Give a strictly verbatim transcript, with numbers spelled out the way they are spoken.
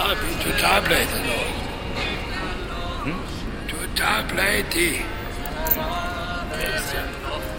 Ja, ich bin total pleite, Leute. Hm? Total pleite. Wer ist der?